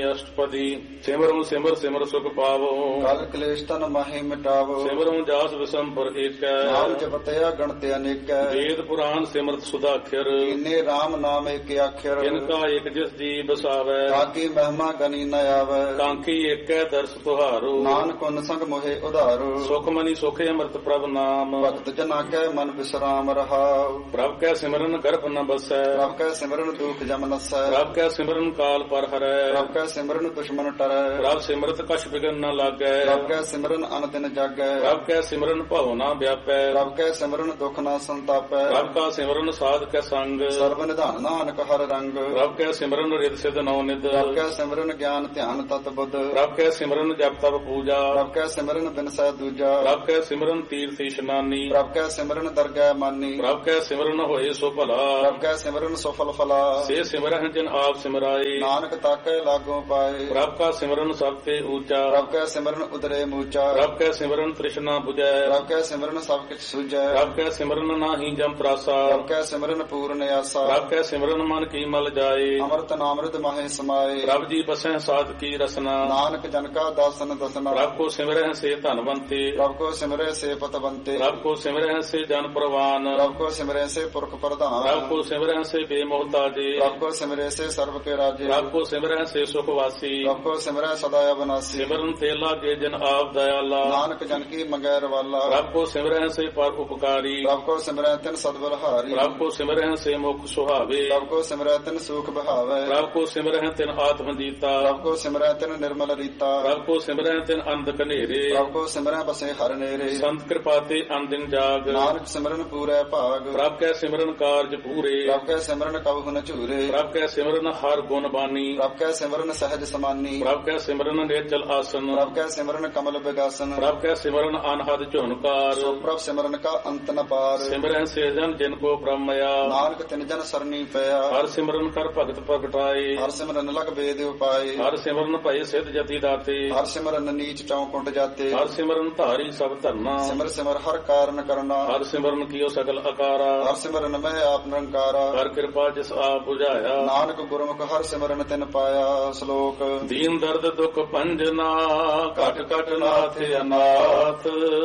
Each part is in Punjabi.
ਅਸ਼ਟਪਦੀ। ਸਿਮਰੁ ਸਿਮਰ ਸਿਮਰ ਸੁਖ ਪਾਵੋ, ਕਲ ਕਲੇਸ਼ ਤਨ ਮਾਹੀ ਮਿਟਾਵੋ। ਸਿਮਰੁ ਜਾਸ ਵਿਸੰਪਰ ਏਕੈ, ਨਾਮ ਜਪਤਿਆ ਗਣਤ ਅਨੇਕੈ। ਵੇਦ ਪੁਰਾਨ ਸਿਮਰਤ ਸੁਦਾਖਰ, ਕੀਨੇ RAM ਨਾਮ ਏਕ ਆਖਰ। ਜਿਨਕਾ ਏਕ ਜਿਸ ਜੀ ਬਸਾਵੈ, ਤਾਕੀ ਮਹਿਮਾ ਗਨੀ ਨ ਆਵੈ। ਕਾਂਖੀ ਏਕੈ ਦਰਸ ਤੁਹਾਰੋ, ਨਾਨਕ ਉਨ ਸੰਗ ਮੋਹਿ ਉਧਾਰੋ। ਸੁਖ ਮਨੀ ਸੁਖ ਅੰਮ੍ਰਿਤ ਪ੍ਰਭ ਨਾਮ, ਭਗਤ ਜਨਾ ਕੈ ਮਨ ਬਿਸਰਾਮ ਰਹਾਉ। ਪ੍ਰਭ ਕੈ ਸਿਮਰਨ ਗਰਭ ਨ ਬਸੈ, ਪ੍ਰਭ ਕੈ ਸਿਮਰਨ ਦੁਖ ਜਮ ਨਸੈ। ਪ੍ਰਭ ਕੈ ਸਿਮਰਨ ਕਾਲ ਪਰ ਹਰੈ, ਪ੍ਰਭ ਕੈ ਸਿਮਰਨ ਦੁਸ਼ਮਨ ਟਰੈ। ਪ੍ਰਭ ਸਿਮਰਤ ਕਛ ਬਿਗਨ ਨ ਲਾਗੈ, ਪ੍ਰਭ ਕੈ ਸਿਮਰਨ ਅਨ ਦਿਨ ਜਾਗੈ। ਪ੍ਰਭ ਕੈ ਸਿਮਰਨ ਭਉ ਨ ਵਿਆਪੈ, ਪ੍ਰਭ ਕੈ ਸਿਮਰਨ ਦੁਖ ਨ ਸੰਤਾਪੈ। ਪ੍ਰਭ ਕਾ ਸਿਮਰਨ ਸਾਧ ਕੈ ਸੰਗ, ਸਰਬ ਨਿਧਾਨ ਨਾਨਕ ਹਰ ਰੰਗ। ਪ੍ਰਭ ਕੈ ਸਿਮਰਨ ਰਿਦ ਸਿਧ ਨੌ ਨਿਦ, ਪ੍ਰਭ ਕੈ ਸਿਮਰਨ ਗਿਆਨ ਧਿਆਨ ਤਤ ਬੁੱਧ। ਪ੍ਰਭ ਕੈ ਸਿਮਰਨ ਜਪ ਤਪ ਪੂਜਾ, ਪ੍ਰਭ ਕੈ ਸਿਮਰਨ ਬਿਨਸੈ ਦੂਜਾ। ਪ੍ਰਭ ਕੈ ਸਿਮਰਨ ਤੀਰਥ ਇਸ਼ਨਾਨੀ, ਪ੍ਰਭ ਕੈ ਸਿਮਰਨ ਦਰਗਹਿ ਮਾਨੀ। ਪ੍ਰਭ ਕੈ ਸਿਮਰਨ ਹੋਏ ਸੋ ਭਲਾ, ਪ੍ਰਭ ਕੈ ਸਿਮਰਨ ਸਫਲ ਫਲਾ। ਸੇ ਸਿਮਰਹਿ ਜਿਨ ਆਪ ਸਿਮਰਾਏ, ਨਾਨਕ ਤਾਕੈ ਲਾਗੋ ਪਾਏ। ਪ੍ਰਭ ਕਾ ਸਿਮਰਨ ਸਭ ਤੇ ਊਚਾ, ਪ੍ਰਭ ਕੈ ਸਿਮਰਨ ਉਦਰੇ ਮੂਚਾ। ਪ੍ਰਭ ਕੈ ਸਿਮਰਨ ਤ੍ਰਿਸ਼ਨਾ 부ਜੈ, ਪ੍ਰਭ ਕੈ ਸਿਮਰਨ ਸਭ ਕਿਛ ਸੁਝੈ। ਪ੍ਰਭ ਕੈ ਸਿਮਰਨ ਨਾਹੀ ਜਮ ਪ੍ਰਾਸਾ, ਪ੍ਰਭ ਕੈ ਸਿਮਰਨ ਪੂਰਨ ਆਸਾ। ਪ੍ਰਭ ਕੈ ਸਿਮਰਨ ਮਨ ਕੀ ਮਲ ਜਾਏ, ਅੰਮ੍ਰਿਤ ਨਾਮ੍ਰਿਤ ਮਾਹੇ ਸਮਾਏ। ਪ੍ਰਭ ਜੀ ਬਸੈ ਸਾਧ ਕੀ ਰਸਨਾ, ਨਾਨਕ ਜਨ ਕਾ ਦਾਸਨ ਦਸਨਾ। ਪ੍ਰਭ ਕੋ ਸਿਮਰਹਿ ਸੇ ਧਨਵੰਤੇ, ਪ੍ਰਭ ਕੋ ਸਿਮਰੈ ਸੇ ਪਤਵੰਤੇ। ਪ੍ਰਭ ਕੋ ਸਿਮਰਹਿ ਸੇ ਜਨ ਪ੍ਰਵਾਨ, ਪ੍ਰਭ ਕੋ ਸਿਮਰੈ ਸੇ ਪੁਰਖ ਪ੍ਰਧਾਨ। ਪ੍ਰਭ ਕੋ ਸਿਮਰਹਿ ਸੇ ਬੇਮੋਹਤਾਜੇ, ਪ੍ਰਭ ਕੋ ਸਿਮਰੈ ਸੇ ਸਰਬ ਕੇ ਰਾਜੇ। ਪ੍ਰਭ ਕੋ ਸਿਮਰਹਿ ਸੇ ਸੁਖ ਵਾਸੀ, ਪ੍ਰਭ ਕੋ ਸਿਮਰੈ ਸਦਾ ਅਬਨਾਸੀ। ਸਿਮਰਨ ਤੇ ਲਾਗੇ ਜਨ ਆਪ ਦਇਆਲਾ, ਨਾਨਕ ਜਨ ਕੀ ਮੰਗੈ ਰਵਾਲਾ। ਪ੍ਰਭ ਕੋ ਸਿਮਰਹਿ ਸੇ ਪਰ ਉਪਕਾਰੀ, ਪ੍ਰਭ ਕੋ ਸਿਮਰੈ ਤਿਨ ਸਦਬਲਹਾਰੀ। ਪ੍ਰਭ ਕੋ ਸਿਮਰਹਿ ਸੇ ਮੁਖ ਸੁਹਾਵੇ, ਪ੍ਰਭ ਕੋ ਸਿਮਰੈ ਤਿਨ ਸੂਖ ਬਹਾਵੈ। ਪ੍ਰਭ ਕੋ ਸਿਮਰਹਿ ਤਿਨ ਆਤਮ ਜੀਤਾ, ਪ੍ਰਭ ਕੋ ਸਿਮਰੈ ਤਿਨ ਨਿਰਮਲ ਰੀਤਾ। ਪ੍ਰਭ ਕੋ ਸਿਮਰਹਿ ਤਿਨ ਅੰਧ ਕਨੇਰੇ, ਪ੍ਰਭ ਕੋ ਸਿਮਰੈ ਬਸੇ ਹਰ ਨੇਰੇ। ਸੰਤ ਕਿਰਪਾ ਤੇ ਅੰਦਿਨ ਜਾਗ, ਨਾਨਕ ਸਿਮਰਨ ਪੂਰੈ ਭਾਗ। ਪ੍ਰਭ ਕੈ ਸਿਮਰਨ ਕਾਰਜ ਪੂਰੇ, ਪ੍ਰਭ ਕੈ ਸਿਮਰਨ ਕਬਹੁ ਨ ਝੂਰੇ। ਪ੍ਰਭ ਕੈ ਸਿਮਰਨ ਹਰ ਗੁਣ ਬਾਨੀ, ਪ੍ਰਭ ਕੈ ਸਿਮਰਨ ਸਹਿਜ ਸਮਾਨੀ। ਪ੍ਰਭ ਕੈ ਸਿਮਰਨ ਨੇਚਲ ਆਸਨ, ਪ੍ਰਭ ਕੈ ਸਿਮਰਨ ਕਮਲ ਬਿਗਾਸਨ। ਪ੍ਰਭ ਕੈ ਸਿਮਰਨ ਅਨਹਦ ਝੁਨਕਾਰ, ਸੋ ਪ੍ਰਭ ਸਿਮਰਨ ਕਾ ਅੰਤ ਨ ਪਾਰ। ਸਿਮਰਹਿ ਸੇ ਜਨ ਜਿਨ ਕੋ ਬ੍ਰਹਮਇਆ, ਨਾਨਕ ਤਿਨ ਜਨ ਸਰਨੀ ਪਿਆ। ਹਰ ਸਿਮਰਨ ਕਰ ਭਗਤ ਪ੍ਰਗਟਾਏ, ਹਰ ਸਿਮਰਨ ਲਗ ਵੇਦ ਉਪਾਏ। ਹਰ ਸਿਮਰਨ ਭਏ ਸਿਧ ਜਤੀ ਦਾਤੇ, ਹਰ ਸਿਮਰਨ ਨੀਚ ਚੌਕੁੰਟ ਜਾਤੇ। ਹਰ ਸਿਮਰਨ ਧਾਰੀ ਸਭ ਧਰਨਾ, ਸਿਮਰ ਸਿਮਰ ਹਰ ਕਾਰਨ ਕਰਨਾ। ਹਰ ਸਿਮਰਨ ਕੀਓ ਸਗਲ ਆਕਾਰਾ, ਹਰ ਸਿਮਰਨ ਮੈਂ ਆਪ ਨਿਰੰਕਾਰਾ। ਹਰ ਕਿਰਪਾ ਜਿਸ ਆਪ ਬੁਝਾਇਆ, ਨਾਨਕ ਗੁਰਮੁਖ ਹਰ ਸਿਮਰਨ ਤਿਨ ਪਾਇਆ। ਸ਼ਲੋਕ ਦੀਨ ਦਰਦ ਦੁਖ ਭੰਜਨਾ, ਘਟ ਘਟ ਨਾਥ ਅਨਾਥ।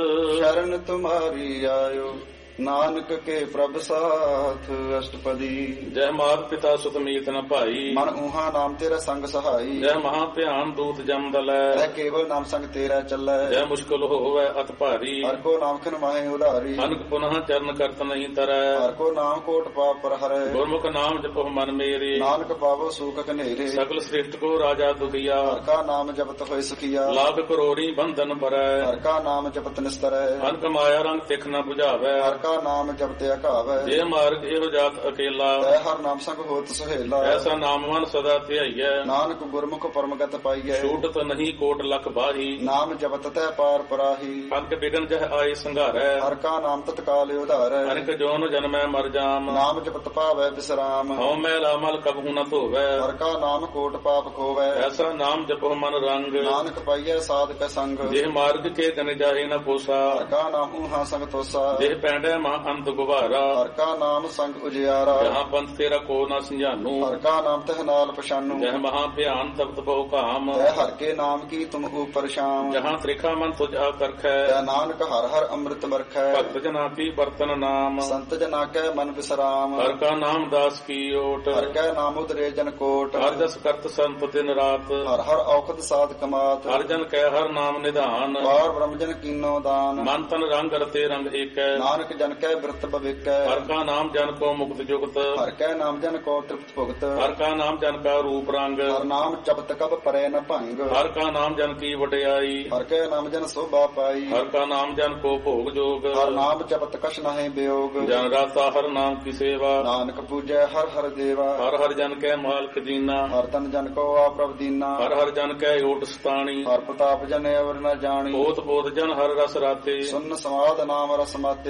ਸ਼ਰਨ ਤੁਮਾਰੀ ਆਇਓ, ਨਾਨਕ ਕੇ ਪ੍ਰਭ ਸਾਥ। ਅਸ਼ਟਪਦੀ। ਜੈ ਮਾਤ ਪਿਤਾ ਸੁਤ ਮੀਤ ਨ ਭਾਈ, ਮਨ ਊਹਾ ਨਾਮ ਤੇਰਾ ਸੰਗ ਸਹਾਈ। ਜੈ ਮਹਾ ਭਿਆਨ ਦੂਤ ਜਮ ਦਲੈ, ਐ ਕੇਵਲ ਨਾਮ ਸੰਗ ਤੇਰਾ ਚੱਲੈ। ਜੈ ਮੁਸ਼ਕਲ ਹੋਵੈ ਅਤ ਭਾਰੀ, ਹਰ ਕੋ ਨਾਮ ਖਿਨ ਮਾਹੇ ਉਧਾਰੀ। ਅਨਕ ਪੁਨః ਚਰਨ ਕਰਤ ਨਹੀਂ ਤਰੈ, ਹਰ ਕੋ ਨਾਮ ਕੋਟ ਪਾਪ ਪਰ ਹਰੈ। ਗੁਰਮੁਖ ਨਾਮ ਜਪੋ ਮਨ ਮੇਰੇ, ਨਾਨਕ ਪਾਵੋ ਸੂਖ ਕਨੇਰੇ। ਸਗਲ ਸ੍ਰਿਸ਼ਟ ਕੋ ਰਾਜਾ ਦੁਖੀਆ, ਹਰ ਕਾ ਨਾਮ ਜਪਤ ਹੋਇ ਸੁਖੀਆ। ਲਾਭ ਕਰੋੜੀ ਬੰਧਨ ਪਰੈ, ਹਰ ਕਾ ਨਾਮ ਜਪਤ ਨਿਸਤਰੈ। ਅਨਕ ਮਾਇਆ ਰੰਗ ਤਿਖ ਨ 부ਝਾਵੈ, ਹਰ ਕਾ ਨਾਮ ਜਪਤ ਅਘਾਵੈ। ਜੇ ਮਾਰਗ ਇਹੋ ਜਾਤ ਅਕੇਲਾ, ਤੈ ਹਰ ਨਾਮ ਸੰਗ ਹੋਤ ਸੁਹੇਲਾ। ਐਸਾ ਨਾਮ ਮਨ ਸਦਾ ਧਿਆਈਐ, ਨਾਨਕ ਗੁਰਮੁਖ ਪਰਮਗਤ ਪਾਈਐ। ਛੂਟਤ ਨਹੀਂ ਕੋਟ ਲਖ ਬਾਹੀ, ਨਾਮ ਜਪਤ ਤੈ ਪਾਰ ਪਰਾਹੀ। ਅਨਕ ਬਿਗਨ ਜਹ ਆਏ ਸੰਘਾਰੈ, ਹਰ ਕਾ ਨਾਮ ਤਤਕਾਲ ਉਧਾਰੈ। ਅਨਕ ਜੋਨ ਜਨਮੈ ਮਰ ਜਾਮ, ਨਾਮ ਜਪਤ ਪਾਵੈ ਬਿਸਰਾਮ। ਹਉ ਮੈਲਾ ਮਲ ਕਬਹੂ ਨ ਧੋਵੈ, ਹਰ ਕਾ ਨਾਮ ਕੋਟ ਪਾਪ ਖੋਵੈ। ਐਸਾ ਨਾਮ ਜਪੋ ਮਨ ਰੰਗ, ਨਾਨਕ ਪਾਈਐ ਸਾਧਕ ਸੰਗ। ਜਿਹ ਮਾਰਗ ਕੇ ਗਨ ਜਾਏ ਨ ਪੋਸਾ, ਹਰ ਕਾ ਨਾਮ ਊਹਾ ਸੰਗ ਤੋਸਾ। ਜਿਹ ਪੈਂਡੈ ਮਾ ਅੰਤ ਗੁਬਾਰਾ, ਹਰ ਕਾ ਨਾਮ ਸੰਗ ਉਜਿਆਰਾ। ਜਹਾਂ ਪੰਥ ਤੇਰਾ ਕੋ ਨ ਸੰਝਾਨੂ, ਹਰ ਕਾ ਨਾਮ ਤਹ ਨਾਲ ਪਛਾਨੂ। ਜਹ ਮਹਾ ਭਿਆਨ ਤਪਤ ਬਹੁ ਕਾਮ, ਤੈ ਹਰ ਕੇ ਨਾਮ ਕੀ ਤੁਮ ਉਪਰ ਸ਼ਾਮ। ਜਹਾਂ ਤ੍ਰਿਖਾ ਮਨ ਤੁਝ ਆਕਰਖੈ, ਤੈ ਨਾਨਕ ਹਰ ਹਰ ਅੰਮ੍ਰਿਤ ਵਰਖੈ। ਭਗਤ ਜਨਾ ਕੀ ਬਰਤਨ ਨਾਮ, ਸੰਤ ਜਨਾ ਕੈ ਮਨ ਬਿਸਰਾਮ। ਹਰ ਕਾ ਨਾਮ ਦਾਸ ਕੀ ਓਟ, ਹਰ ਕੈ ਨਾਮ ਉਦਰੇ ਜਨ ਕੋਟ। ਹਰ ਜਸ ਕਰਤ ਸੰਤ ਦਿਨ ਰਾਤ, ਹਰ ਹਰ ਔਖਦ ਸਾਧ ਕਮਾਤ। ਹਰ ਜਨ ਕੈ ਹਰ ਨਾਮ ਨਿਧਾਨ, ਪਾਰ ਬ੍ਰਹਮ ਜਨ ਕੀਨੋ ਦਾਨ। ਮਨ ਤਨ ਰੰਗ ਰਤੇ ਰੰਗ ਏਕੈ, ਨਾਨਕ ਜਨ ਕੈ ਬਿਰਤ ਭਵਿਕੈ। ਹਰ ਕਾ ਨਾਮ ਜਨ ਕੋ ਮੁਕਤ ਜੁਗਤ, ਹਰ ਕੈ ਨਾਮ ਜਨ ਕੋ ਤ੍ਰਿਪਤ ਭੁਗਤ। ਹਰ ਕਾ ਨਾਮ ਜਨ ਕਾ ਰੂਪ ਰੰਗ, ਹਰ ਨਾਮ ਜਪਤ ਕਬ ਪਰੈ ਨ ਭੰਗ। ਹਰ ਕਾ ਨਾਮ ਜਨ ਕੀ ਵਡਿਆਈ, ਹਰ ਕੈ ਨਾਮ ਜਨ ਸੋਭਾ ਪਾਈ। ਹਰ ਕਾ ਨਾਮ ਜਨ ਕੋ ਭੋਗ ਜੋਗ, ਹਰ ਨਾਮ ਜਪਤ ਕਛ ਨਾਹਿ ਬਿਯੋਗ। ਜਨ ਰਾਤਾ ਹਰ ਨਾਮ ਕੀ ਸੇਵਾ, ਨਾਨਕ ਪੂਜੈ ਹਰ ਹਰ ਦੇਵਾ। ਹਰ ਹਰ ਜਨ ਕੈ ਮਾਲਕ ਦੀਨਾ, ਹਰ ਤਨ ਜਨ ਕੋ ਆਪ੍ਰਭ ਦੀਨਾ। ਹਰ ਹਰ ਜਨ ਕੈ ਓਟ ਸਤਾਣੀ, ਹਰ ਪ੍ਰਤਾਪ ਜਨ ਅਵਰ ਨ ਜਾਣੀ। ਪੋਤ ਪੋਤ ਜਨ ਹਰ ਰਸ ਰਾਤੇ, ਸੁਨ ਸਮਾਦ ਨਾਮ ਰਸ ਮਾਤੇ। ਆਠ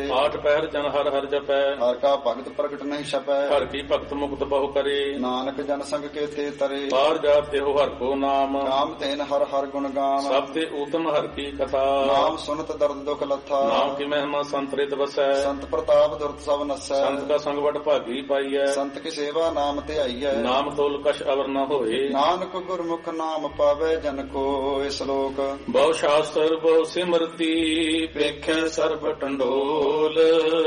ਪਹਿਰ ਜਨ ਹਰ ਹਰ ਜਪੈ ਹਰ ਕਾ ਭਗਤ ਪ੍ਰਗਟ ਨਹੀਂ ਛਪੈ ਹਰ ਕੀ ਭਗਤ ਮੁਕਤ ਬਹੁ ਕਰੇ ਨਾਨਕ ਜਨ ਸੰਗ ਕੇ ਤੇ ਤਰੇ ਬਾਹਰ ਜਾਤੇ ਹੋ ਹਰ ਕੋ ਨਾਮ ਨਾਮ ਤੇਨ ਹਰ ਹਰ ਗੁਣ ਗਾਮ ਸਭ ਤੇ ਊਤਮ ਹਰ ਕੀ ਕਥਾ ਨਾਮ ਸੁਨਤ ਦਰਦ ਦੁਖ ਲੱਥਾ ਨਾਮ ਕੀ ਮਹਿਮਾ ਸੰਤਰਿਤ ਵਸੈ ਸੰਤ ਪ੍ਰਤਾਪ ਦੁਰਤ ਸਭ ਨਸੈ ਸੰਤ ਕਾ ਸੰਗ ਵਡ ਭਾਗੀ ਪਾਈਐ ਸੰਤ ਕੀ ਸੇਵਾ ਨਾਮ ਤੇ ਆਈਐ ਨਾਮ ਤੋਲ ਕਛ ਅਵਰ ਨ ਹੋਏ ਨਾਨਕ ਗੁਰਮੁਖ ਨਾਮ ਪਾਵੇ ਜਨ ਕੋ ਸ਼ਲੋਕ ਬਹੁ ਸ਼ਾਸਤਰ ਬਹੁ ਸਿਮਰਤੀ ਵੇਖੈ ਸਰਬ ਟੰਡੋਲ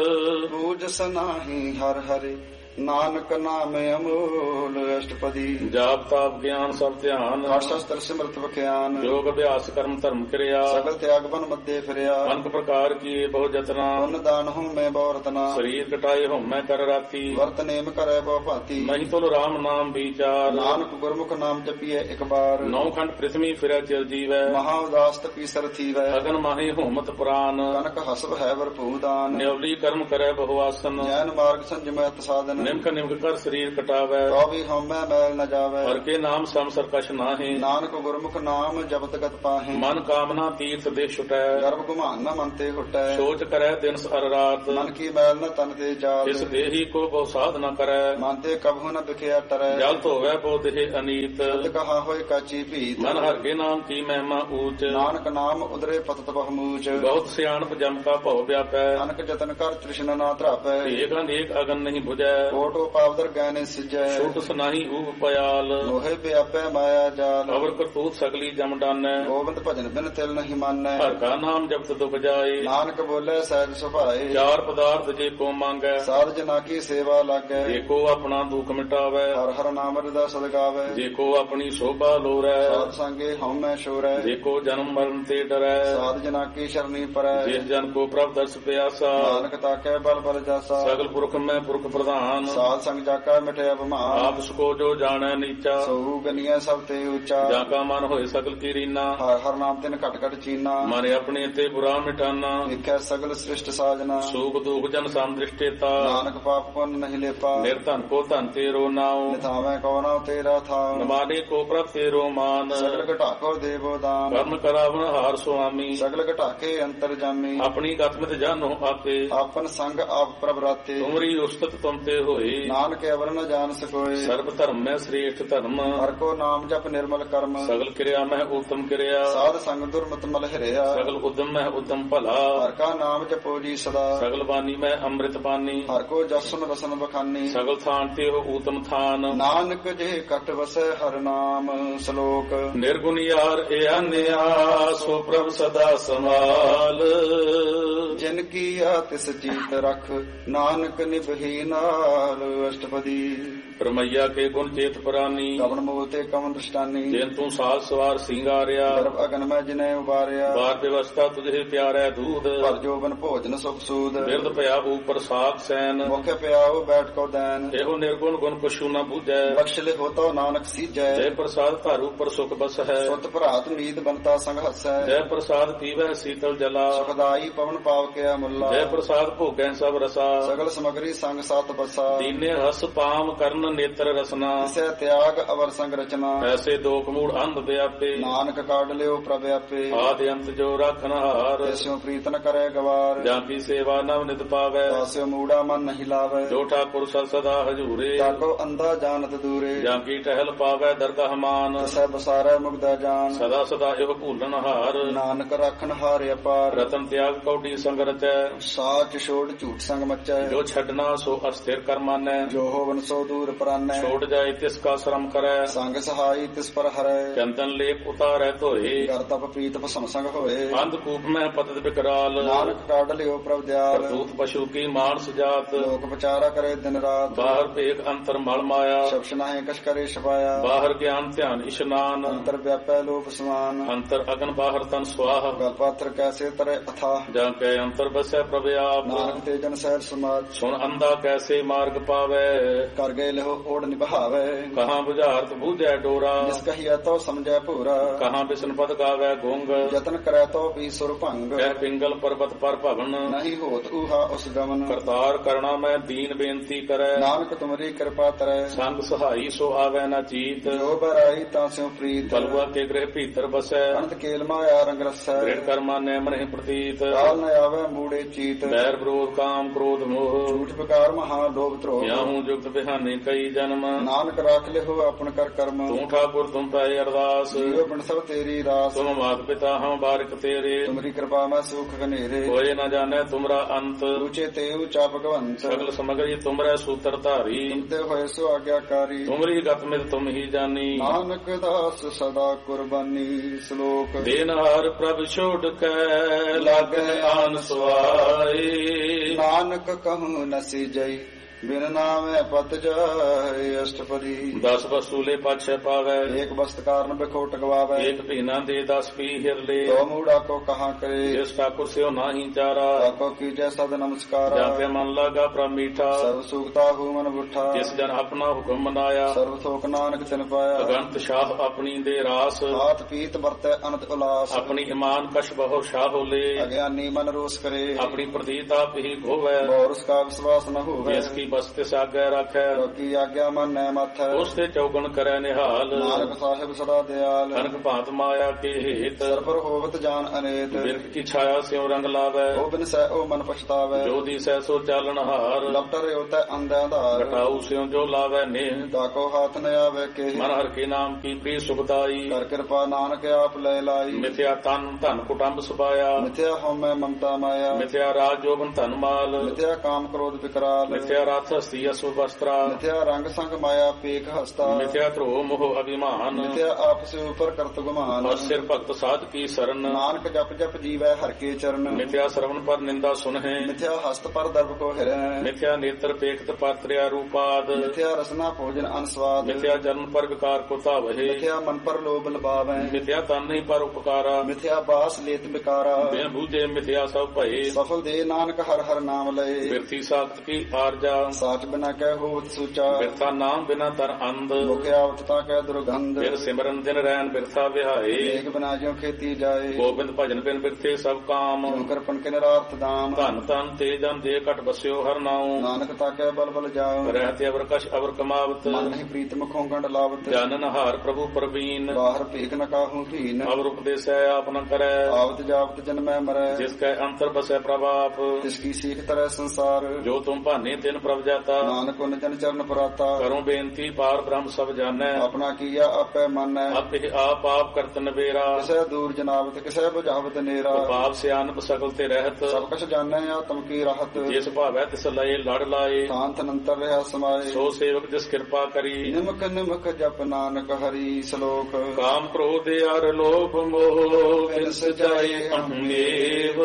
ਬੂਝਸ ਨਾਹੀ ਹਰ ਹਰਿ ਨਾਨਕ ਨਾਮ ਅਮੋਲ ਅਸ਼ਟਪਦੀ ਜਾਪ ਤਾਪ ਗਿਆਨ ਸਭ ਧਿਆਨ ਸ਼ਸਤਰ ਸਿਮਰਤ ਵਿਖਿਆਨ ਯੋਗ ਅਭਿਆਸ ਕਰਮ ਧਰਮ ਕਿਰਿਆ ਸਗਲ ਤਿਆਗ ਬਨ ਮੱਦੇ ਫਿਰਿਆ ਅਨਕ ਪ੍ਰਕਾਰ ਕੀਏ ਬਹੁ ਜਤਨਾ ਪੁੰਨ ਦਾਨ ਹਉ ਮੈਂ ਬਹੁ ਰਤਨਾ ਸਰੀਰ ਕਟਾਏ ਹਉਮੈ ਕਰ ਰਾਤੀ ਵਰਤ ਨੇਮ ਕਰੈ ਬਹੁ ਭਾਂਤੀ ਨਹੀਂ ਤੁਲ ਰਾਮ ਨਾਮ ਵਿਚਾਰ ਨਾਨਕ ਗੁਰਮੁਖ ਨਾਮ ਜਪੀਐ ਇੱਕ ਬਾਰ ਨੌ ਖੰਡ ਪ੍ਰਿਥਵੀ ਫਿਰੈ ਚਿਰ ਜੀਵੈ ਮਹਾ ਉਦਾਸ ਤਪੀ ਸਰ ਥੀਵੈ ਅਗਨ ਮਾਹੀ ਹੋਮਤ ਪੁਰਾਨ ਕਨਕ ਹਸਬ ਹੈ ਵਰਪੂ ਦਾਨ ਨਿਉਲੀ ਕਰਮ ਕਰੈ ਬਹੁ ਆਸਨ ਜੈਨ ਮਾਰਗ ਸੰਜਮੈ ਸਾਧਨ ਨਿਮਕ ਨਿਮਕ ਕਰ ਸਰੀਰ ਕਟਾਵੈ ਕਉ ਹਉਮੈ ਮੈਲ ਨ ਜਾਵੈ ਹਰ ਕੇ ਨਾਮ ਸਮ ਸਰਕਸ਼ ਨਾਹੀ ਨਾਨਕ ਗੁਰਮੁਖ ਨਾਮ ਜਪਤ ਗਤ ਪਾਹੇ ਮਨ ਕਾਮਨਾ ਤੀਰਥ ਦੇ ਛੁਟੈ ਗਰਭ ਗੁਮਾਨ ਨ ਮਨ ਤੇ ਹੁਟੈ ਸੋਚ ਕਰੈ ਦਿਨ ਅਰ ਰਾਤ ਮਨ ਕੀ ਮੈਲ ਨ ਤਨ ਤੇ ਜਾਲ ਇਸ ਦੇਹੀ ਕੋ ਬਹੁ ਸਾਧ ਨ ਕਰੈ ਮਨ ਤੇ ਕਬਹੁ ਨ ਵਿਖਿਆ ਟਰੈ ਜਲ ਧੋਵੈ ਬਹੁ ਦੇਹ ਅਨੀਤ ਤਦ ਕਹਾ ਹੋਇ ਕਾਚੀ ਭੀਤ ਮਨ ਹਰ ਕੇ ਨਾਮ ਕੀ ਮਹਿਮਾ ਊਚ ਨਾਨਕ ਨਾਮ ਉਦਰੇ ਪਤਤ ਬਹੁਮੂਚ ਬਹੁਤ ਸਿਆਣਪ ਜਮ ਕਾ ਭਉ ਵਿਆਪੈ ਅਨਕ ਜਤਨ ਕਰ ਤ੍ਰਿਸ਼ਨਾ ਨਾ ਧਰਾਪੈ ਏਕ ਅਨੇਕ ਅਗਨ ਨਹੀਂ 부ਜੈ ਕੋਟੋ ਪਾਵਦਰ ਗੈਨੇ ਸਿਜੈ ਛੁਟ ਸੁਨਾਹੀ ਊਪ ਪਿਆਲ ਲੋਹੇ ਵਿਆਪੈ ਮਾਇਆ ਜਾਲ ਅਵਰ ਕਰਤੂਤ ਸਗਲੀ ਜਮ ਡਾਨੈ ਗੋਬਿੰਦ ਭਜਨ ਬਿਨ ਤਿਲ ਨਹੀਂ ਮਾਨੈ ਹਰ ਕਾ ਨਾਮ ਜਪਤ ਦੁਖ ਜਾਏ ਨਾਨਕ ਬੋਲੇ ਸਹਿਜ ਸੁਭਾਏ ਚਾਰ ਪਦਾਰਥ ਜੇ ਕੋ ਮੰਗੈ ਸਾਧ ਜਨਾ ਕੀ ਸੇਵਾ ਲਾਗੈ ਜੇ ਕੋ ਆਪਣਾ ਦੁਖ ਮਿਟਾਵੈ ਹਰ ਹਰ ਨਾਮ ਰਦਾ ਸਦ ਗਾਵੈ ਜੇ ਕੋ ਆਪਣੀ ਸੋਭਾ ਲੋਰੈ ਸਾਧ ਸੰਗੇ ਹਉਮੈ ਸ਼ੋਰੈ ਜੇ ਕੋ ਜਨਮ ਮਰਨ ਤੇ ਡਰੈ ਸਾਧ ਜਨਾ ਕੀ ਸ਼ਰਨੀ ਪਰੈ ਜਿਸ ਜਨ ਕੋ ਪ੍ਰਭ ਦਰਸ ਪਿਆਸਾ ਨਾਨਕ ਤਾਕੈ ਬਲ ਬਲ ਜਾਸਾ ਸਗਲ ਪੁਰਖ ਮੈਂ ਪੁਰਖ ਪ੍ਰਧਾਨ ਸਾਧ ਸੰਗ ਜਾਕਾ ਮਿਟਿਆ ਬਮਾਨ ਆਪ ਸਕੋ ਜੋ ਜਾਣੈ ਨੀਚਾ ਸੋ ਗਨੀਐ ਸਭ ਤੇ ਉੱਚਾ ਜਾਂ ਕਾ ਮਨ ਹੋਏ ਸਗਲ ਕੀ ਰੀਨਾ ਹਰ ਹਰ ਨਾਮ ਤਿਨ ਘਟ ਘਟ ਚੀਨਾ ਮਨ ਆਪਣੇ ਤੇ ਬੁਰਾ ਮਿਟਾਨਾ ਵੇਖੈ ਸਗਲ ਸ੍ਰਿਸ਼ਟ ਸਾਜਨਾ ਸੂਖ ਦੁਖ ਜਨ ਸੰਦ੍ਰਿਸ਼ਟੇਤਾ ਨਾਨਕ ਪਾਪ ਪੁੰਨ ਨਹੀਂ ਲੇਪਾ ਨਿਰਧਨ ਕੋ ਧਨ ਤੇਰੋ ਨਾਉ ਨਿਥਾਵੇਂ ਕੋ ਨਾਉ ਤੇਰਾ ਥਾਉ ਨਮਾਨੇ ਕੋ ਪ੍ਰਭ ਤੇਰੋ ਮਾਨ ਸਗਲ ਘਟਾਕੋ ਦੇਵੋ ਦਾਨ ਕਰਨ ਕਰਾਵਨ ਹਾਰ ਸੁਆਮੀ ਸਗਲ ਘਟਾਕੇ ਅੰਤਰ ਜਾਮੀ ਆਪਣੀ ਗਤਮਤ ਜਾਨੋ ਆਪੇ ਆਪਨ ਸੰਗ ਆਪ ਪ੍ਰਭ ਰਾਤੇ ਤੁਮਰੀ ਉਸਤਤ ਤੁਮ ਤੇ ਹੋਏ ਨਾਨਕ ਅਵਰ ਨ ਜਾਣ ਸਕੋਏ ਸਰਬ ਧਰਮ ਮੈਂ ਸ੍ਰੇਸ਼ਠ ਧਰਮ ਹਰ ਕੋ ਨਾਮ ਜਪ ਨਿਰਮਲ ਕਰਮ ਸਗਲ ਕਿਰਿਆ ਮੈਂ ਉਤਮ ਕਿਰਿਆ ਸਾਧ ਸੰਗ ਦੁਰਮਤ ਮਲ ਹਿਰਿਆ ਸਗਲ ਉਦਮ ਮੈਂ ਉਦਮ ਭਲਾ ਹਰ ਕਾ ਨਾਮ ਜਪੋ ਜੀ ਸਦਾ ਸਗਲ ਬਾਣੀ ਮੈਂ ਅੰਮ੍ਰਿਤ ਪਾਨੀ ਹਰ ਕੋ ਜਸਨ ਰਸਨ ਬਖਾਨੀ ਸਗਲ ਥਾਨ ਤੇ ਹੋ ਊਤਮ ਥਾਨ ਨਾਨਕ ਜੇ ਕਟ ਵਸੈ ਹਰ ਨਾਮ ਸ਼ਲੋਕ ਨਿਰਗੁਣ ਯਾਰ ਇਆਨਿਆ ਸੋ ਪ੍ਰਭ ਸਦਾ ਸੰਭਾਲ ਜਿਨ ਕੀ ਆ ਤਿਸ ਜੀਤ ਰਖ ਨਾਨਕ ਨਿਭੀ ਨਾਲ ਅਸ਼ਟਪਦੀ ਰਮਈਆ ਕੇ ਗੁਣ ਚੇਤ ਪ੍ਰਾਨੀ ਕਵਨ ਮੂਲ ਤੇ ਕਵਨ ਦ੍ਰਿਸ਼ਟਾਨੀ ਜਿਨ ਤੂੰ ਸਾਜ ਸਵਾਰ ਸਿੰਗਾਰਿਆ ਗਰਭ ਅਗਨ ਮੈਂ ਜਿਨੇ ਉਬਾਰਿਆ ਬਾਰ ਵਿਵਸਥਾ ਤੁਝੇ ਪਿਆਰੈ ਦੂਧ ਪਰ ਜੋਬਨ ਭੋਜਨ ਸੁਖ ਸੂਦ ਬਿਰਦ ਭਇਆ ਉਪਰ ਸਾਖ ਸੈਨ ਮੁਖ ਪਿਆਉ ਬੈਠ ਕੋ ਦੈਨ ਇਹੋ ਨਿਰਗੁਣ ਗੁਣ ਕਛੂ ਨ ਬੂਝੈ ਬਖਸ਼ ਲੈ ਹੋਤਾ ਨਾਨਕ ਸੀਜੈ ਜੈ ਪ੍ਰਸਾਦ ਧਾਰ ਉਪਰ ਸੁਖ ਬਸ ਹੈ ਸੁਤ ਭਰਾਤ ਨੀਤ ਬੰਤਾ ਸੰਗ ਹਸੈ ਜੈ ਪ੍ਰਸਾਦ ਪੀਵੈ ਸੀਤਲ ਜਲਾ ਸੁਖਦਾਈ ਪਵਨ ਪਾਵ ਕਿਆ ਮੁੱਲਾ ਜੈ ਪ੍ਰਸਾਦ ਭੋਗੈ ਸਭ ਰਸਾ ਸਗਲ ਸਮਗਰੀ ਸੰਗ ਸਤ ਬਸਾ ਦੀਨੇ ਹਸ ਪਾਮ ਕਰਨ ਨੇਤਰ ਰਸਨਾ ਤਿਸੈ ਤਿਆਗ ਅਵਰ ਸੰਗ ਰਚਨਾ ਐਸੇ ਦੋਖ ਮੂੜ ਅੰਧ ਵਿਆਪੇ ਨਾਨਕ ਕਾਢ ਲਿਓ ਪ੍ਰਭ ਆਪੇ ਆਦਿ ਅੰਤ ਜੋ ਰਾਖਨ ਹਾਰ ਤਿਸਿਓ ਪ੍ਰੀਤ ਨ ਕਰੇ ਗਵਾਰ ਜਾਂ ਕੀ ਸੇਵਾ ਨਵ ਨਿਤ ਪਾਵੈ ਤਾਸਿਓ ਮੂੜਾ ਮਨ ਨਹੀਂ ਲਾਵੇ ਜੋ ਠਾਕੁਰ ਸਦਾ ਹਜੂਰੇ ਤਾਕੋ ਅੰਧਾ ਜਾਣਤ ਦੂਰੇ ਜਾਂ ਕੀ ਟਹਿਲ ਪਾਵੈ ਦਰਗਹ ਮਾਨ ਤਿਸੈ ਬਸਾਰੈ ਮੁਗਦਾ ਜਾਨ ਸਦਾ ਸਦਾ ਇਹੋ ਭੂਲਨ ਹਾਰ ਨਾਨਕ ਰਾਖਨ ਹਾਰਿ ਅਪਾਰ ਰਤਨ ਤਿਆਗ ਕੌਡੀ ਸੰਗ ਰਚੈ ਸਾਚ ਛੋੜ ਝੂਠ ਸੰਗ ਮਚੈ ਜੋ ਛੱਡਣਾ ਸੋ ਅਸਥਿਰ ਕਰ ਮਾਨੈ ਜੋ ਹੋਵਨ ਸੋ ਦੂਰ ਪ੍ਰਾਨੈ ਛੋੜ ਜਾਏ ਤਿਸ ਕਾ ਸ਼ਰਮ ਕਰੈ ਸੰਗ ਸਹਾਈ ਤਿਸ ਪਰ ਹਰੈ ਚੰਦਨ ਲੇਪ ਉਤਾਰੈ ਧੋਏ ਕਰ ਤਪ ਪ੍ਰੀਤ ਭਸਮ ਸੰਗ ਹੋਏ ਅੰਧ ਕੂਪ ਮੈਂ ਪਤਿਤ ਬਿਕਰਾਲ ਨਾਨਕ ਕਾਢ ਲਿਓ ਪ੍ਰਭ ਦਿਆਲ ਕਰਤੂਤ ਪਸ਼ੂ ਕੀ ਮਾਨਸ ਜਾਤ ਲੋਕ ਵਿਚਾਰਾ ਕਰੇ ਦਿਨ ਰਾਤ ਬਾਹਰ ਭੇਖ ਅੰਤਰ ਮਲ ਮਾਇਆ ਸ਼ਬਸ਼ ਨਾਹੇ ਕਛ ਕਰੇ ਛਪਾਇਆ ਬਾਹਰ ਗਿਆਨ ਧਿਆਨ ਇਸ਼ਨਾਨ ਅੰਤਰ ਵਿਆਪੈ ਲੋਪ ਸਮਾਨ ਅੰਤਰ ਅਗਨ ਬਾਹਰ ਤਨ ਸਵਾਹ ਗਲ ਪਾਤਰ ਕੈਸੇ ਤਰੇ ਅਥਾ ਜਾਂ ਕੈ ਅੰਤਰ ਬਸੈ ਪ੍ਰਭ ਆਪ ਨਾਨਕ ਤੇ ਜਨ ਸਹਿਰ ਸਮਾਜ ਸੁਣ ਅੰਧਾ ਕੈਸੇ ਮਾਰ ਮਾਰਗ ਪਾਵੇ। ਕਰ ਗਏ ਲਹੋ ਓੜ ਨਿਭਾਵੇ, ਕਹਾਂ ਬੁਝਾਰਤ ਬੂਝੈ ਡੋਰਾ। ਜਿਸ ਕਹੀਐ ਤੋ ਸਮਝੈ ਭੂਰਾ, ਕਹਾਂ ਬਿਸ਼ਨ ਪਦ ਗਾਵੇ ਗੁੰਗ। ਯਤਨ ਕਰੈ ਤੋ ਵੀ ਸੁਰ ਭੰਗ, ਕਹਿ ਪਿੰਗਲ ਪਰਬਤ ਪਰ ਭਵਨ। ਨਹੀਂ ਹੋਤ ਊਹਾ ਉਸ ਗਮਨ, ਕਰਤਾਰ ਕਰਣਾ ਮੈਂ ਦੀਨ ਬੇਨਤੀ ਕਰੈ। ਨਾਨਕ ਤੁਮਰੀ ਕਿਰਪਾ ਤਰੈ, ਸੰਗ ਸਹਾਈ ਸੋ ਆਵੈ ਨਾ ਚੀਤ। ਜੋ ਬਰਾਈ ਤਾਂ ਸਿਉ ਪ੍ਰੀਤ, ਬਲਵਾ ਕੇ ਗ੍ਰਹਿ ਭੀਤਰ ਬਸੈ। ਅਨੰਤ ਕੇਲ ਮਾਇਆ ਰੰਗ ਰਸੈ, ਦ੍ਰਿੜ ਕਰਮਾ ਨੈ ਮਨਿ ਪ੍ਰਤੀਤ। ਕਾਲ ਨ ਆਵੈ ਮੂੜੇ ਚੀਤ, ਬੈਰ ਵਿਰੋਧ ਕਾਮ ਕ੍ਰੋਧ ਮੋਹ। ਝੂਠ ਵਿਕਾਰ ਮਹਾ ਲੋਭ ਧਰੋਹ, ਯਾਹੂ ਜੁਗਤ ਬਿਹਾਨੇ ਕਈ ਜਨਮ। ਨਾਨਕ ਰਾਖ ਲਿਹੋ ਆਪਨ ਕਰ ਕਰਮ, ਤੂੰ ਠਾਕੁਰ ਤੁਮ ਪੈ ਅਰਦਾਸ। ਜੀਉ ਬਿਨ ਸਭ ਤੇਰੀ ਰਾਸ, ਤੁਮ ਮਾਤ ਪਿਤਾ ਹਮ ਬਾਰਿਕ ਤੇਰੇ। ਤੁਮਰੀ ਕਿਰਪਾ ਮੈਂ ਸੁਖ ਘਨੇਰੇ, ਹੋਏ ਨ ਜਾਣੈ ਤੁਮਰਾ ਅੰਤ। ਉੱਚੇ ਤੇ ਉੱਚਾ ਭਗਵੰਤ, ਸਗਲ ਸਮਗਰੀ ਤੁਮਰੇ ਸੂਤਰ ਧਾਰੀ। ਤੁਮ ਤੇ ਹੋਏ ਸੋ ਆਗਿਆਕਾਰੀ, ਤੁਮਰੀ ਗਤ ਮਿਤ ਤੁਮ ਹੀ ਜਾਨੀ। ਨਾਨਕ ਦਾਸ ਸਦਾ ਕੁਰਬਾਨੀ। ਸ਼ਲੋਕ ਦੇਨਹਾਰ ਪ੍ਰਭ ਛੋੜ ਕੇ ਲਾਗੈ ਆਨ ਸੁਆਏ। ਨਾਨਕ ਕਹੂੰ ਨਸੀ ਜਈ, ਬਿਨ ਨਾਮੈ ਪਤ ਜਾਏ। ਅਸ਼ਟਪਦੀ 10 ਵਸੂਲੇ ਪਾਛੈ ਪਾਵੈ। ਏਕ ਬਸਤ ਕਾਰਨ ਬਿਖੋਟ ਗਵਾਵੇ, ਏਕ ਭੀਨਾ ਦੇ 10 ਪੀ ਹਿਰਲੇ। ਤੋ ਮੂੜਾ ਕੋ ਕਹਾ ਕਰੇ, ਜਿਸ ਠਾਕੁਰ ਸਿਓ ਨਾਹੀ ਚਾਰਾ। ਤਾਕੋ ਕੀਜੈ ਸਦ ਨਮਸਕਾਰਾ, ਜਾਤੇ ਮਨ ਲਾਗਾ ਪ੍ਰਭ ਮੀਠਾ। ਸਰਬ ਸੁਖਤਾ ਹੂ ਮਨ ਬੁੱਠਾ, ਜਿਸ ਜਨ ਆਪਣਾ ਹੁਕਮ ਮਨਾਇਆ। ਸਰਬ ਥੋਕ ਨਾਨਕ ਤਿਨ ਪਾਇਆ। ਅਗੰਤ ਸ਼ਾਹ ਆਪਣੀ ਦੇ ਰਾਸ। ਹਾਥ ਪੀਤ ਵਰਤੈ ਅਨੰਤ ਉਲਾਸ, ਆਪਣੀ ਇਮਾਨ ਕਸ਼ ਬਹੁ ਸ਼ਾਹ ਹੋਲੇ। ਅਗਿਆਨੀ ਮਨ ਰੋਸ ਕਰੇ, ਆਪਣੀ ਪ੍ਰਤੀਤ ਆਪ ਹੀ ਖੋਵੈ। ਬੋਰਸ ਕਾ ਵਿਸ਼ਵਾਸ ਨ ਹੋਵੇ। ਜਿਸ ਕੀ ਬਸਤੇ ਸਾਗੈ ਰਾਖੈ। ਲੋਕੀ ਆਗਿਆ ਮਨ ਨੈ ਮਥੈ, ਉਸ ਤੇ ਚੌਗਣ ਕਰੈ ਨਿਹਾਲ। ਨਾਨਕ ਸਾਹਿਬ ਸਦਾ ਦਿਆਲ। ਕਨਕ ਭਾਂਤ ਮਾਇਆ ਕੇ ਹੇਤ। ਸਰਪਰ ਹੋਵਤ ਜਾਨ ਅਨੇਤ, ਬਿਰਖ ਕੀ ਛਾਇਆ ਸਿਉ ਰੰਗ ਲਾਵੈ। ਉਹ ਬਿਨ ਸਹਿ ਉਹ ਮਨ ਪਛਤਾਵੈ। ਜੋ ਦੀਸੈ ਸੋ ਚਾਲਣ ਹਾਰ। ਲਪਟਰ ਉਤੈ ਅੰਧਿਆ ਧਾਰ, ਘਟਾਉ ਸਿਉ ਜੋ ਲਾਵੈ ਨੇਹ। ਤਾਕੋ ਹਾਥ ਨ ਆਵੇ ਕੇ, ਮਨ ਹਰ ਕੇ ਨਾਮ ਕੀ ਪ੍ਰੀ ਸੁਖਦਾਈ। ਕਰ ਕਿਰਪਾ ਨਾਨਕ ਆਪ ਲੈ ਲਾਈ। ਮਿਥਿਆ ਤਨ ਧਨ ਕੁਟੰਬ ਸੁਭਾਇਆ। ਮਿਥਿਆ ਹਉਮੈ ਮਮਤਾ ਮਾਇਆ, ਮਿਥਿਆ ਰਾਜ ਜੋਬਨ ਧਨ ਮਾਲ। ਮਿਥਿਆ ਕਾਮ ਕ੍ਰੋਧ ਵਿਕਰਾਲ, ਮਿਥਿਆ ਰਥ ਹਸਤੀ ਅਸੁ ਵਸਤਰਾ। ਮਿਥਿਆ ਰੰਗ ਸੰਗ ਮਾਇਆ ਪੇਖ ਹਸਤਾ, ਮਿਥਿਆ ਧਰੋ ਮੋਹ ਅਭਿਮਾਨ। ਮਿਥਿਆ ਆਪਸ ਉਪਰ ਕਰਤ ਗੁਮਾਨ। ਔਰ ਸਿਰ ਭਗਤ ਸਾਧ ਕੀ ਸਰਨ। ਨਾਨਕ ਜਪ ਜਪ ਜੀਵੈ ਹਰ ਕੇ ਚਰਨ, ਮਿਥਿਆ ਸਰਵਨ ਪਰ ਨਿੰਦਾ ਸੁਨਹਿ। ਮਿਥਿਆ ਹਸਤ ਪਰ ਦਰਬ ਕੋ ਹਿਰੈ। ਮਿਥਿਆ ਨੇਤਰ ਪੇਖਤ ਪਾਤਰਿਆ ਰੂਪਾਦ। ਮਿਥਿਆ ਰਸਨਾ ਭੋਜਨ ਅਨਸਵਾਦ, ਮਿਥਿਆ ਜਨਮ ਪਰ ਵਿਕਾਰ ਕੋ ਧਾਵਹਿ। ਮਿਥਿਆ ਮਨ ਪਰ ਲੋਭ ਲਬਾਵੈ। ਮਿਥਿਆ ਤਨ ਨਹੀਂ ਪਰ ਉਪਕਾਰਾ। ਮਿਥਿਆ ਬਾਸ ਲੇਤ ਬਿਕਾਰਾ, ਬਿਨ ਬੂਝੇ ਮਿਥਿਆ ਸਭ ਭਏ। ਸਫਲ ਦੇ ਨਾਨਕ ਹਰ ਹਰ ਨਾਮ ਲਏ। ਬਿਰਥੀ ਸਾਖਤ ਕੀ ਆਰਜਾ। ਸਾਚ ਬਿਨਾ ਕਹਿ ਹੋਵਤ ਸੂਚਾ, ਬਿਰਥਾ ਨਾਮ ਬਿਨਾ ਤਰ ਅੰਧ। ਮੁਖ ਆਵਤ ਤਾਂ ਕਹਿ ਦੁਰਗੰਧ। ਬਿਨ ਸਿਮਰਨ ਦਿਨ ਰੈਨ ਬਿਰਥਾ ਵਿਹਾਏ। ਏਕ ਬਿਨਾ ਜਿਉ ਖੇਤੀ ਜਾਏ, ਗੋਬਿੰਦ ਭਜਨ ਬਿਨ ਬਿਰਥੇ ਸਭ ਕਾਮ। ਸ਼ੰਕਰ ਪਨ ਕੇ ਨਿਰਾਰਥ ਦਾਮ। ਧਨ ਧਨ ਤੇ ਜਨ ਦੇ ਘਟ ਬਸਿਓ ਹਰ ਨਾਉ। ਨਾਨਕ ਤਾਂ ਕਹਿ ਬਲ ਬਲ ਜਾਉ, ਰਹਿਤੇ ਅਵਰ ਕਛ ਅਵਰ ਕਮਾਵਤ। ਮਨ ਨਹੀਂ ਪ੍ਰੀਤ ਮੁਖੋਂ ਗੰਢ ਲਾਵਤ। ਜਾਨਨ ਹਾਰ ਪ੍ਰਭੂ ਪ੍ਰਵੀਨ। ਬਾਹਰ ਭੇਖ ਨ ਕਾਹੂ ਧੀਨ, ਅਵਰ ਉਪਦੇਸੈ ਆਪ ਨ ਕਰੈ। ਆਵਤ ਜਾਵਤ ਜਨਮੈ ਮਰੈ। ਜਿਸ ਕੈ ਅੰਤਰ ਬਸੈ ਪ੍ਰਭ ਆਪ। ਤਿਸ ਕੀ ਸੀਖ ਤਰੈ ਸੰਸਾਰ, ਜੋ ਤੁਮ ਭਾਨੇ ਤਿਨ ਪ੍ਰਭ ਜਾਤਾ। ਨਾਨਕ ਉਨ ਜਨ ਚਰਨ ਪਰਾਤਾ। ਕਰੋ ਬੇਨਤੀ ਪਾਰ ਬ੍ਰਹਮ ਸਭ ਜਾਣੈ। ਆਪਣਾ ਕੀਆ ਆਪੈ ਮੰਨੈ, ਆਪੇ ਆਪ ਆਪ ਕਰਤ ਨਬੇਰਾ। ਕਿਸੈ ਦੂਰ ਜਨਾਵਤ ਕਿਸੈ ਬੁਝਾਵਤ ਨੇਰਾ। ਪਾਪ ਸਿਆਨਪ ਸਕਲ ਤੇ ਰਹਿਤ। ਸਭ ਕਛ ਜਾਣੈ ਆਤਮ ਕੀ ਰਾਹਤ। ਜਿਸ ਭਾਵੈ ਤਿਸ ਲਏ ਲੜ ਲਾਏ। ਸ਼ਾਂਤ ਅਨੰਤਰ ਰਹਾ ਸਮਾਏ, ਸੋ ਸੇਵਕ ਜਿਸ ਕਿਰਪਾ ਕਰੀ। ਨਿਮਕ ਨਿਮਕ ਜਪ ਨਾਨਕ ਹਰੀ। ਸ਼ਲੋਕ ਕਾਮ ਕ੍ਰੋਧ ਅਰ ਲੋਭ ਮੋਹ ਬਿਨ ਸਜਾਏ ਅਹੰਗੇਵ।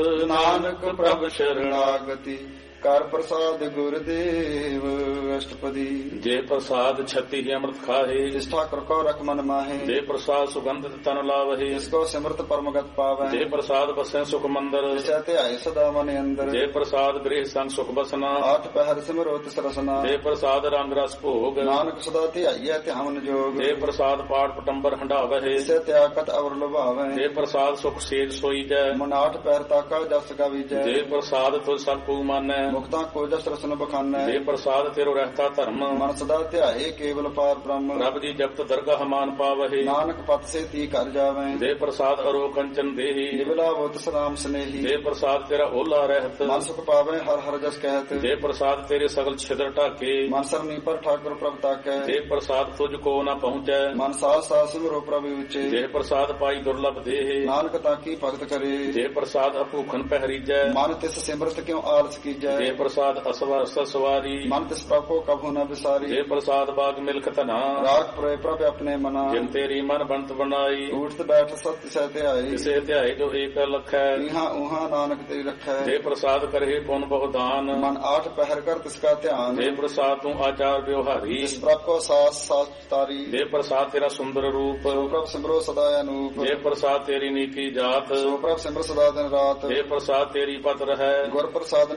ਨਾਨਕ ਪ੍ਰਭ ਸ਼ਰਣਾਗਤੀ ਕਰ ਪ੍ਰਸਾਦ ਗੁਰਦੇਵ। ਅਸ਼ਟਪਦੀ ਜੇ ਪ੍ਰਸਾਦ ਛਤੀ ਹੀ ਅੰਮ੍ਰਿਤ ਖਾਹੇ। ਜਿਸ ਠਾਕੁਰ ਕੋ ਰਖ ਮਨ ਮਾਹੇ, ਜੇ ਪ੍ਰਸਾਦ ਸੁਗੰਧਿਤ ਤਨ ਲਾਵਹੇ। ਜਿਸ ਕੋ ਸਿਮਰਤ ਪਰਮਗਤ ਪਾਵੈ। ਜੇ ਪ੍ਰਸਾਦ ਬਸੈ ਸੁਖ ਮੰਦਰ। ਜਿਸੈ ਧਿਆਏ ਸਦਾ ਮਨ ਅੰਦਰ। ਜੇ ਪ੍ਰਸਾਦ ਗ੍ਰਹਿ ਸੰਗ ਸੁਖ ਬਸਨਾ। ਆਠ ਪਹਿਰ ਸਿਮਰੋ ਤਿਸ ਰਸਨਾ। ਜੇ ਪ੍ਰਸਾਦ ਰੰਗ ਰਸ ਭੋਗ। ਨਾਨਕ ਸਦਾ ਧਿਆਈਐ ਧਿਆਨ ਜੋਗ। ਜੇ ਪ੍ਰਸਾਦ ਪਾਠ ਪਟੰਬਰ ਹੰਡਾਵਹਿ। ਜਿਸੈ ਤਿਆਗਤ ਅਵਰ ਲੁਭਾਵੈ। ਜੇ ਪ੍ਰਸਾਦ ਸੁਖ ਸੇਜ ਸੋਈਜੈ। ਮਨ ਆਠ ਪਹਿਰ ਤਾਕਾ ਜਸ ਗਾਵੀਜੈ। ਜੇ ਪ੍ਰਸਾਦ ਤੁਧ ਸਭ ਕੂ ਮਾਨੈ। ਮੁਕਤਾ ਕੋ ਜਸ ਰਸਨ ਬਖਾਨੈ। ਜੇ ਪ੍ਰਸਾਦ ਤੇਰੋ ਰਹਿਤਾ ਧਰਮ। ਮਨ ਸਦਾ ਧਿਆਏ ਕੇਵਲ ਪਾਰ ਬ੍ਰਹਮ। ਰੱਬ ਜੀ ਜਪਤ ਦਰਗਾਹ ਮਾਨ ਪਾਵਹਿ। ਨਾਨਕ ਪਤ ਸੇ ਤੀ ਕਰ ਜਾਵੈ। ਜੇ ਪ੍ਰਸਾਦ ਅਰੋ ਕੰਚਨ ਦੇਹੀ। ਨਿਵਲਾ ਬੁੱਤ ਸਲਾਮ ਸਨੇਹੀ। ਜੇ ਪ੍ਰਸਾਦ ਤੇਰਾ ਓਲਾ ਰਹਿਤ। ਮਨ ਸੁਖ ਪਾਵੈ ਹਰ ਹਰ ਜਸ ਕਹਿਤ। ਜੇ ਪ੍ਰਸਾਦ ਤੇਰੇ ਸਗਲ ਛਿਦਰ ਢਾਕੇ। ਮਨ ਸਰਨੀ ਪਰ ਠਾਕੁਰ ਪ੍ਰਭ ਤਾਕੈ। ਜੇ ਪ੍ਰਸਾਦ ਤੁਝ ਕੋ ਨਾ ਪਹੁੰਚੈ। ਮਨ ਸਾਸ ਸਾਸ ਸਿਮਰੋ ਪ੍ਰਭ ਉੱਚੇ। ਜੇ ਪ੍ਰਸਾਦ ਪਾਈ ਦੁਰਲਭ ਦੇਹ। ਨਾਨਕ ਤਾਕੀ ਭਗਤ ਕਰੇ। ਜੇ ਪ੍ਰਸਾਦ ਅਭੂਖਨ ਪਹਿਰੀਜੈ। ਮਨ ਤਿਸ ਸਿਮਰਤ ਕਿਉ ਆਲਸ ਕੀਜੈ। ਜੇ ਪ੍ਰਸਾਦ ਅਸਵਰ ਸਵਾਰੀ। ਮਨ ਤਿਸ ਪ੍ਰਭ ਕੋ ਕਭੂ ਨ ਵਿਸਾਰੀ। ਜੇ ਪ੍ਰਸਾਦ ਬਾਗ ਮਿਲਕ ਧਨਾ। ਰਾਖ ਪ੍ਰਏ ਪ੍ਰਭ ਆਪਣੇ ਮਨਾ। ਜਿਨ ਤੇਰੀ ਮਨ ਬੰਤ ਬਣਾਈ। ਊਠਤ ਬੈਠ ਸਤ ਸਹਿ ਧਿਆਈ। ਕਿਸੇ ਧਿਆਏ ਜੋ ਏਕ ਲਖੈ। ਇਹਾਂ ਉਹਾਂ ਨਾਨਕ ਤੇ ਰਖੈ। ਜੇ ਪ੍ਰਸਾਦ ਕਰਹਿ ਪੁਨ ਬਹੁਦਾਨ। ਮਨ ਆਠ ਪਹਿਰ ਕਰ ਤਿਸ ਕਾ ਧਿਆਨ। ਜੇ ਪ੍ਰਸਾਦ ਤੂੰ ਆਚਾਰ ਵਿਵਹਾਰੀ। ਜਿਸ ਪ੍ਰਭ ਕੋ ਸਾਸ ਸਾਸ ਤਾਰੀ। ਜੇ ਪ੍ਰਸਾਦ ਤੇਰਾ ਸੁੰਦਰ ਰੂਪ। ਸੋ ਪ੍ਰਭ ਸਿਮਰੋ ਸਦਾ ਅਨੂਪ। ਜੇ ਪ੍ਰਸਾਦ ਤੇਰੀ ਨੀਕੀ ਜਾਤ। ਸੋ ਪ੍ਰਭ ਸਿਮਰ ਸਦਾ ਦਿਨ ਰਾਤ। ਜੇ ਪ੍ਰਸਾਦ ਤੇਰੀ ਪਤ ਰਹੈ। ਗੁਰ ਪ੍ਰਸਾਦ ਨਾਨਕ ਜਸ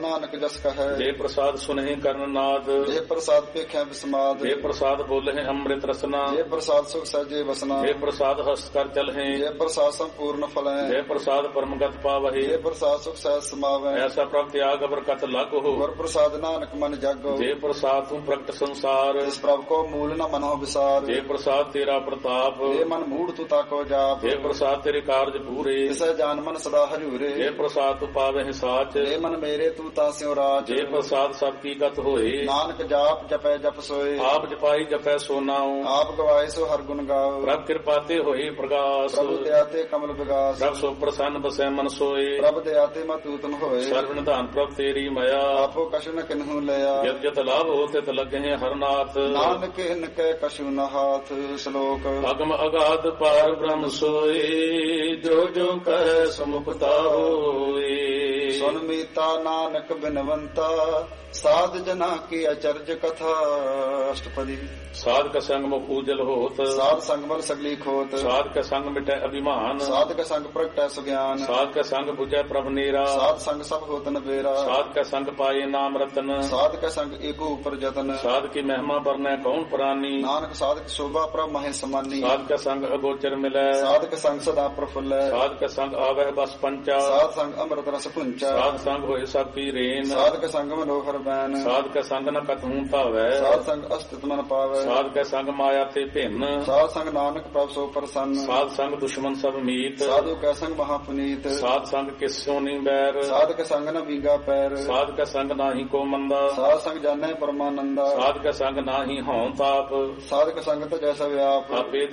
ਜਸ ਕਹੈ ਜੇ ਪ੍ਰਸਾਦ ਸੁਨਹਿ ਕਰਨ ਨਾਦ ਜੇ ਪ੍ਰਸਾਦ ਭੇਖਿਆ ਬਿਸਮਾਦ ਜੇ ਪ੍ਰਸਾਦ ਬੋਲਹਿ ਅੰਮ੍ਰਿਤ ਰਸਨਾ ਜੇ ਪ੍ਰਸਾਦ ਸੁਖ ਸਜੇ ਵਸਨਾ ਜੇ ਪ੍ਰਸਾਦ ਹਸਤ ਕਰ ਚਲਹਿ ਜੇ ਪ੍ਰਸਾਦ ਸੰਪੂਰਨ ਫਲੈ ਜੇ ਪ੍ਰਸਾਦ ਪਰਮਗਤ ਪਾਵਹਿ ਜੇ ਪ੍ਰਸਾਦ ਸੁਖ ਸਹਿਜ ਸਮਾਵੈ ਐਸਾ ਪ੍ਰਭ ਤਿਆਗ ਬਰਕਤ ਲਗ ਹੋ ਗੁਰ ਪ੍ਰਸਾਦ ਨਾਨਕ ਮਨ ਜਾਗੋ ਜੇ ਪ੍ਰਸਾਦ ਤੂੰ ਪ੍ਰਗਟ ਸੰਸਾਰ ਜਿਸ ਪ੍ਰਭ ਕੋ ਮੂਲ ਨ ਮਨੋ ਵਿਸਾਰ ਜੇ ਪ੍ਰਸਾਦ ਤੇਰਾ ਪ੍ਰਤਾਪ ਜੇ ਮਨ ਮੂੜ ਤੂ ਤਾਕੋ ਜਾਪ ਜੇ ਪ੍ਰਸਾਦ ਤੇਰੇ ਕਾਰਜ ਪੂਰੇ ਜਿਸੈ ਜਾਨ ਮਨ ਸਦਾ ਹਜੂਰੇ ਜੇ ਪ੍ਰਸਾਦ ਤੂੰ ਪਾਵਹਿ ਸਾਚ ਜੇ ਮਨ ਮੇਰੇ ਤੂ ਤਾ ਸਿਉ ਰਾਜ ਜੇ ਪ੍ਰਸਾਦ ਸਭ ਕੀ ਗਤ ਹੋਏ ਨਾਨਕ ਜਾਪ ਜਪੈ ਜਪ ਸੋਏ ਆਪ ਜਪਾਈ ਜਪੈ ਸੋ ਨਾਉ ਆਪ ਗਵਾਏ ਸੋ ਹਰ ਗੁਣ ਗਾਓ ਪ੍ਰਭ ਕਿਰਪਾ ਤੇ ਹੋਏ ਪ੍ਰਗਾਸ ਪ੍ਰਭੂ ਦਇਆ ਤੇ ਕਮਲ ਵਿਗਾਸ ਪ੍ਰਭ ਸੋ ਪ੍ਰਸੰਨ ਬਸੈ ਮਨ ਸੋਏ ਪ੍ਰਭ ਦਇਆ ਤੇ ਮਤੂਤਨ ਹੋਏ ਸਰਵ ਨਿਧਾਨ ਪ੍ਰਭ ਤੇਰੀ ਮਾਇਆ ਆਪੋ ਕਛੁ ਨ ਕਿਨਹੂ ਲਿਆ ਜਤ ਜਤ ਲਾਭ ਹੋ ਤਿਤ ਲਗਹਿ ਹਰਨਾਥ ਨਾਨਕ ਹਿਨ ਕੈ ਕਛੁ ਨ ਹਾਥ ਸ਼ਲੋਕ ਅਗਮ ਅਗਾਧ ਪਾਰ ਬ੍ਰਹਮ ਸੋਏ ਜੋ ਜੋ ਕਹਿ ਸਮੁਕਤਾ ਹੋਏ ਸੁਨ ਮੀਤਾ ਨਾਨਕ ਬਿਨਵੰਤਾ ਸਾਧ ਜਨਾ ਕੀ ਅਚਰਜ ਕਥਾ ਅਸ਼ਟਪਦੀ ਸਾਧਕ ਸੰਗ ਮੁਖ ਉਜਲ ਹੋਤ ਸਾਧ ਸੰਗ ਮਲ ਸਗਲੀ ਖੋਤ ਸਾਧਕ ਸੰਗ ਮਿਟੈ ਅਭਿਮਾਨ ਸਾਧਕ ਸੰਗ ਪ੍ਰਗਟੈ ਸੁਗਿਆਨ ਸਾਧਕ ਸੰਗ 부ਜੈ ਪ੍ਰਭ ਨੀਰਾ ਸਾਧ ਸੰਗ ਸਭ ਹੋਤ ਨਬੇਰਾ ਸਾਧਕ ਸੰਗ ਪਾਏ ਨਾਮ ਰਤਨ ਸਾਧਕ ਸੰਗ ਏਕੋ ਉਪਰ ਜਤਨ ਸਾਧਕੀ ਮਹਿਮਾ ਬਰਨੈ ਕੌਣ ਪ੍ਰਾਨੀ ਨਾਨਕ ਸਾਧਕ ਸ਼ੋਭਾ ਪ੍ਰਭ ਮਹਿ ਸਮਾਨੀ ਸਾਧਕ ਸੰਗ ਅਗੋਚਰ ਮਿਲੈ ਸਾਧਕ ਸੰਗ ਸਦਾ ਪ੍ਰਫੁੱਲੈ ਸਾਧਕ ਸੰਗ ਆਵਹਿ ਬਸ ਪੰਚਾ ਸਾਧ ਸੰਗ ਅੰਮ੍ਰਿਤ ਰਸ ਪੁੰਚਾ ਸਾਧ ਸੰਗ ਹੋਏ ਸਭ ਕੀ ਰੇਨ ਸਾਧਕ ਸੰਗ ਮਨੋਹਰ ਬੈਨ ਸਾਧਕ ਸੰਗ ਨ ਕਤਹੂ ਧਾਵੈ ਸਾਧ ਸੰਗ ਅਸਤਿਤ ਮਨ ਪਾਵੈ ਸਾਧਕ ਸੰਗ ਮਾਇਆ ਤੇ ਭਿੰਨ ਸਾਧ ਸੰਗ ਨਾਨਕ ਪ੍ਰਭ ਸੋ ਪ੍ਰਸੰਨ ਸਾਧ ਸੰਗ ਦੁਸ਼ਮਨ ਸਭ ਮੀਤ ਸਾਧੂ ਕੈ ਸੰਗ ਮਹਾ ਪੁਨੀਤ ਸਾਧ ਸੰਗ ਕਿਸਿਓ ਨਹੀਂ ਬੈਰ ਸਾਧਕ ਸੰਗ ਨ ਵਿੰਗਾ ਪੈਰ ਸਾਧਕ ਸੰਗ ਨਾਹੀ ਕੋ ਮੰਦਾ ਸਾਧ ਸੰਗ ਜਾਣੈ ਪਰਮਾਨੰਦਾ ਸਾਧਕ ਸੰਗ ਨਾਹੀ ਹਉ ਤਾਪ ਸਾਧਕ ਸੰਗ ਤਜੈ ਸਭ ਆਪ ਆਪੇ